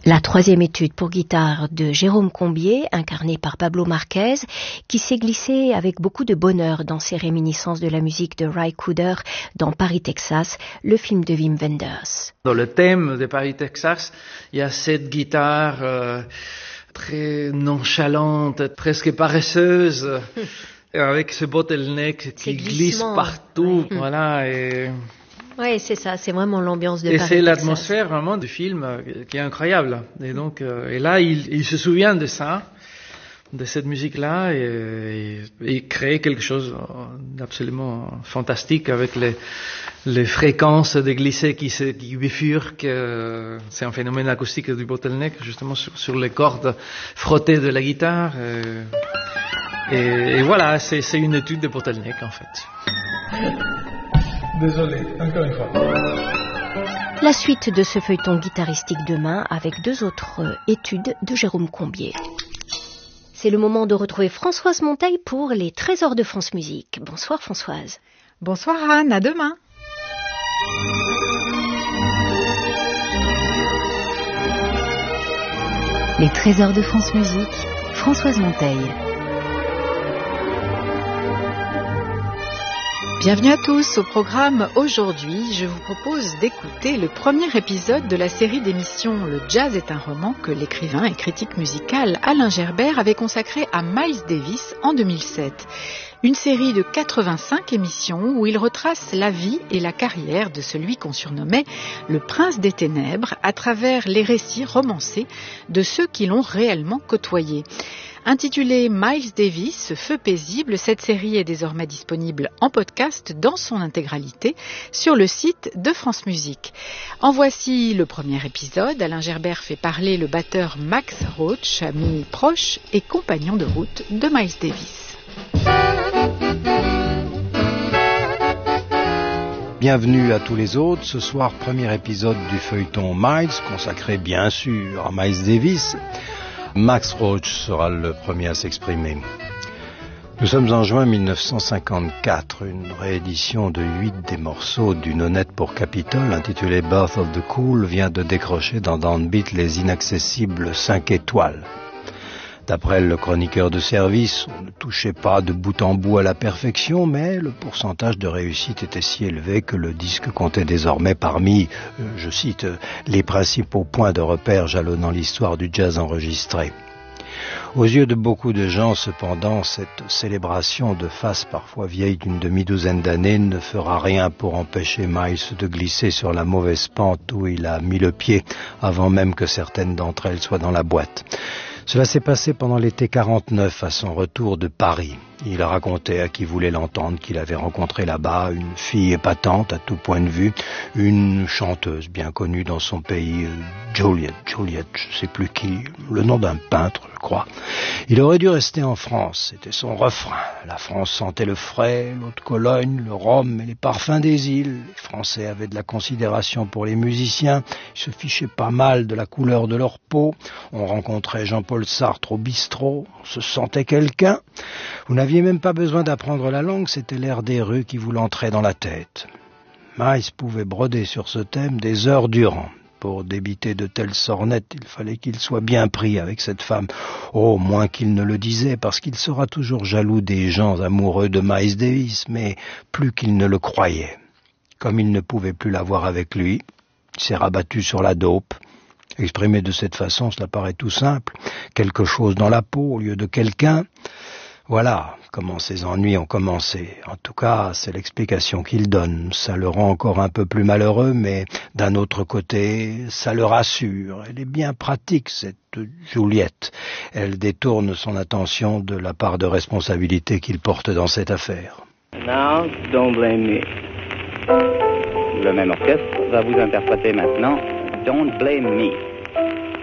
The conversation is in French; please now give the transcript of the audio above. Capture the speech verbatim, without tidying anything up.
La troisième étude pour guitare de Jérôme Combier, incarné par Pablo Marquez, qui s'est glissé avec beaucoup de bonheur dans ses réminiscences de la musique de Ry Cooder dans Paris, Texas, le film de Wim Wenders. Dans le thème de Paris, Texas, il y a cette guitare euh, très nonchalante, presque paresseuse, avec ce bottleneck qui glisse partout, ouais. Voilà, et... Oui, c'est ça, c'est vraiment l'ambiance de et Paris. Et c'est Texas. l'atmosphère vraiment du film euh, qui est incroyable. Et donc, euh, et là, il, il se souvient de ça, de cette musique-là, et, et, et crée quelque chose d'absolument fantastique avec les, les fréquences de glissés qui, se, qui bifurquent. Euh, c'est un phénomène acoustique du bottleneck, justement sur, sur les cordes frottées de la guitare. Euh, et, et voilà, c'est, c'est une étude de bottleneck en fait. Désolé, encore une fois. La suite de ce feuilleton guitaristique demain avec deux autres euh, études de Jérôme Combier. C'est le moment de retrouver Françoise Monteil pour les Trésors de France Musique. Bonsoir Françoise. Bonsoir Anne, à demain. Les Trésors de France Musique, Françoise Monteil. Bienvenue à tous. Au programme aujourd'hui, je vous propose d'écouter le premier épisode de la série d'émissions Le Jazz est un roman que l'écrivain et critique musical Alain Gerbert avait consacré à Miles Davis en deux mille sept. Une série de quatre-vingt-cinq émissions où il retrace la vie et la carrière de celui qu'on surnommait le prince des ténèbres à travers les récits romancés de ceux qui l'ont réellement côtoyé. Intitulée Miles Davis, Feu paisible, cette série est désormais disponible en podcast dans son intégralité sur le site de France Musique. En voici le premier épisode. Alain Gerbert fait parler le batteur Max Roach, ami proche et compagnon de route de Miles Davis. Bienvenue à tous les autres. Ce soir, premier épisode du feuilleton Miles, consacré bien sûr à Miles Davis. Max Roach sera le premier à s'exprimer. Nous sommes en juin mille neuf cent cinquante-quatre, une réédition de huit des morceaux d'une honnête pour Capitol intitulée Birth of the Cool vient de décrocher dans Downbeat les inaccessibles cinq étoiles. D'après le chroniqueur de service, on ne touchait pas de bout en bout à la perfection, mais le pourcentage de réussite était si élevé que le disque comptait désormais parmi, euh, je cite, les principaux points de repère jalonnant l'histoire du jazz enregistré. Aux yeux de beaucoup de gens, cependant, cette célébration de face parfois vieille d'une demi-douzaine d'années ne fera rien pour empêcher Miles de glisser sur la mauvaise pente où il a mis le pied avant même que certaines d'entre elles soient dans la boîte. Cela s'est passé pendant l'été quarante-neuf, à son retour de Paris. Il racontait à qui voulait l'entendre qu'il avait rencontré là-bas une fille épatante à tout point de vue, une chanteuse bien connue dans son pays, Juliette, Juliette, je sais plus qui, le nom d'un peintre, je crois. Il aurait dû rester en France, c'était son refrain. La France sentait le frais, l'eau de Cologne, le rhum et les parfums des îles. Les Français avaient de la considération pour les musiciens, ils se fichaient pas mal de la couleur de leur peau. On rencontrait Jean-Paul Sartre au bistrot, on se sentait quelqu'un. Vous n'aviez même pas besoin d'apprendre la langue, c'était l'air des rues qui vous l'entrait dans la tête. Miles pouvait broder sur ce thème des heures durant. Pour débiter de telles sornettes, il fallait qu'il soit bien pris avec cette femme. Oh, moins qu'il ne le disait, parce qu'il sera toujours jaloux des gens amoureux de Miles Davis, mais plus qu'il ne le croyait. Comme il ne pouvait plus l'avoir avec lui, il s'est rabattu sur la dope. Exprimé de cette façon, cela paraît tout simple. Quelque chose dans la peau au lieu de quelqu'un. Voilà comment ses ennuis ont commencé. En tout cas, c'est l'explication qu'il donne. Ça le rend encore un peu plus malheureux, mais d'un autre côté, ça le rassure. Elle est bien pratique, cette Juliette. Elle détourne son attention de la part de responsabilité qu'il porte dans cette affaire. Now, don't blame me. Le même orchestre va vous interpréter maintenant Don't Blame Me.